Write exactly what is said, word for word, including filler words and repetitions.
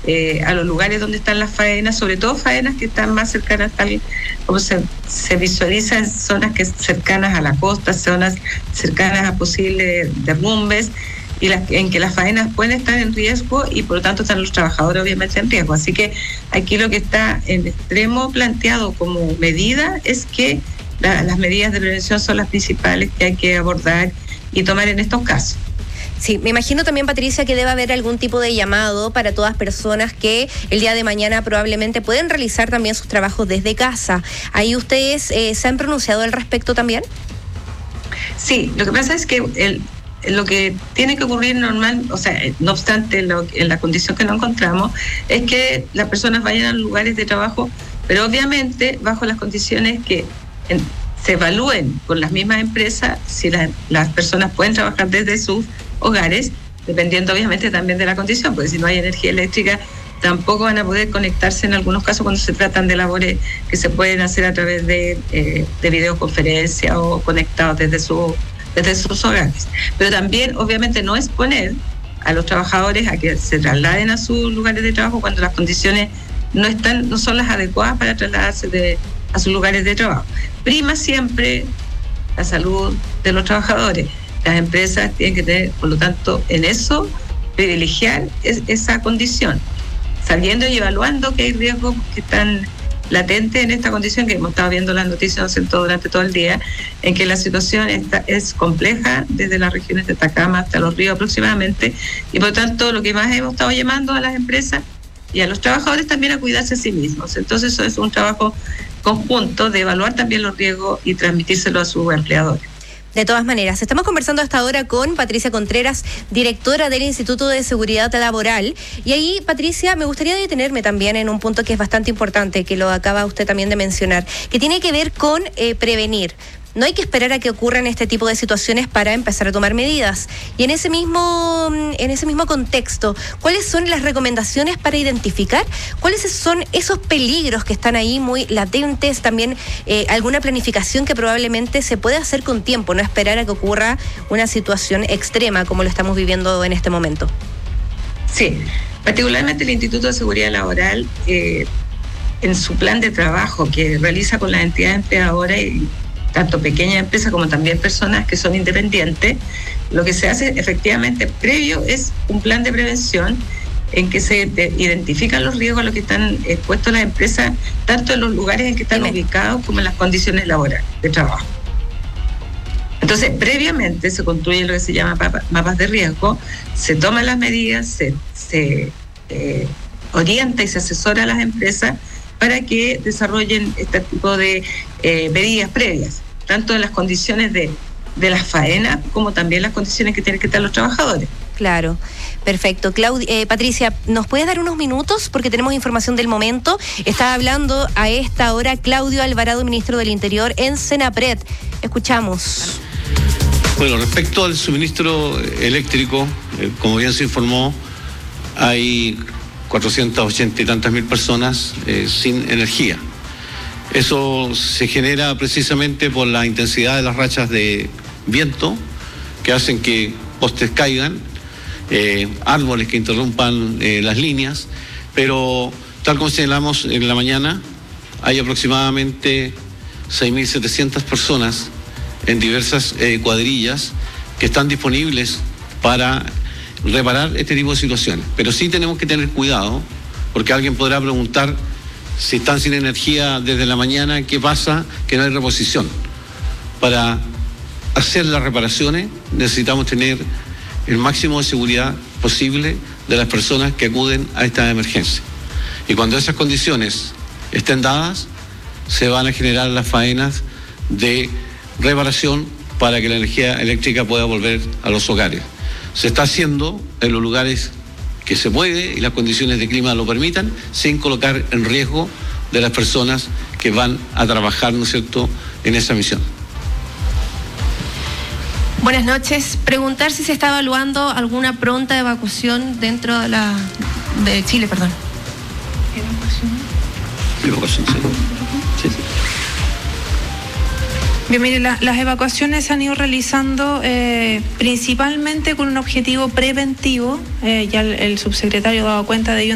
eh, a los lugares donde están las faenas, sobre todo faenas que están más cercanas, tal como se, se visualiza en zonas que cercanas a la costa, zonas cercanas a posibles derrumbes, y las, en que las faenas pueden estar en riesgo y por lo tanto están los trabajadores obviamente en riesgo. Así que aquí lo que está en extremo planteado como medida es que la, las medidas de prevención son las principales que hay que abordar y tomar en estos casos. Sí, me imagino también, Patricia, que debe haber algún tipo de llamado para todas personas que el día de mañana probablemente pueden realizar también sus trabajos desde casa. ¿Ahí ustedes eh, se han pronunciado al respecto también? Sí, lo que pasa es que el lo que tiene que ocurrir normal, o sea, no obstante lo, en la condición que nos encontramos, es que las personas vayan a lugares de trabajo, pero obviamente bajo las condiciones que en, se evalúen con las mismas empresas si la, las personas pueden trabajar desde sus hogares, dependiendo obviamente también de la condición, porque si no hay energía eléctrica tampoco van a poder conectarse en algunos casos cuando se tratan de labores que se pueden hacer a través de, eh, de videoconferencia o conectados desde su desde sus hogares. Pero también, obviamente, no exponer a los trabajadores a que se trasladen a sus lugares de trabajo cuando las condiciones no están, no son las adecuadas para trasladarse de, a sus lugares de trabajo. Prima siempre la salud de los trabajadores. Las empresas tienen que tener, por lo tanto, en eso, privilegiar es, esa condición, sabiendo y evaluando que hay riesgos que están latente en esta condición, que hemos estado viendo las noticias en todo, durante todo el día, en que la situación está, es compleja desde las regiones de Atacama hasta los ríos aproximadamente, y por lo tanto lo que más hemos estado llamando a las empresas y a los trabajadores también a cuidarse a sí mismos. Entonces eso es un trabajo conjunto de evaluar también los riesgos y transmitírselo a sus empleadores. De todas maneras, estamos conversando hasta ahora con Patricia Contreras, directora del Instituto de Seguridad Laboral. Y ahí, Patricia, me gustaría detenerme también en un punto que es bastante importante, que lo acaba usted también de mencionar, que tiene que ver con eh, prevenir. No hay que esperar a que ocurran este tipo de situaciones para empezar a tomar medidas. Y en ese mismo, en ese mismo contexto, ¿cuáles son las recomendaciones para identificar cuáles son esos peligros que están ahí muy latentes? También eh, alguna planificación que probablemente se puede hacer con tiempo, no esperar a que ocurra una situación extrema como lo estamos viviendo en este momento. Sí, particularmente el Instituto de Seguridad Laboral, eh, en su plan de trabajo que realiza con las entidades empleadoras y tanto pequeñas empresas como también personas que son independientes, lo que se hace efectivamente previo es un plan de prevención en que se de, identifican los riesgos a los que están expuestos las empresas, tanto en los lugares en que están Dime. ubicados como en las condiciones laborales de trabajo. Entonces, previamente se construye lo que se llama mapas de riesgo, se toman las medidas, se, se eh, orienta y se asesora a las empresas para que desarrollen este tipo de eh, medidas previas, tanto en las condiciones de, de las faenas como también las condiciones que tienen que estar los trabajadores. Claro, perfecto. Claudia, eh, Patricia, ¿nos puedes dar unos minutos? Porque tenemos información del momento. Está hablando a esta hora Claudio Alvarado, ministro del Interior en Senapred. Escuchamos. Bueno, respecto al suministro eléctrico, eh, como bien se informó, hay cuatrocientas ochenta y tantas mil personas eh, sin energía. Eso se genera precisamente por la intensidad de las rachas de viento que hacen que postes caigan, eh, árboles que interrumpan eh, las líneas, pero tal como señalamos en la mañana, hay aproximadamente seis mil setecientas personas en diversas eh, cuadrillas que están disponibles para reparar este tipo de situaciones. Pero sí tenemos que tener cuidado, porque alguien podrá preguntar si están sin energía desde la mañana, ¿qué pasa? Que no hay reposición. Para hacer las reparaciones necesitamos tener el máximo de seguridad posible de las personas que acuden a esta emergencia. Y cuando esas condiciones estén dadas, se van a generar las faenas de reparación para que la energía eléctrica pueda volver a los hogares. Se está haciendo en los lugares que se puede y las condiciones de clima lo permitan, sin colocar en riesgo de las personas que van a trabajar, ¿no es cierto?, en esa misión. Buenas noches. Preguntar si se está evaluando alguna pronta evacuación dentro de la de Chile, perdón. ¿Evacuación? Evacuación, sí. Sí, sí. Bien, mire, la, las evacuaciones se han ido realizando eh, principalmente con un objetivo preventivo. Eh, ya el, el subsecretario ha dado cuenta de ello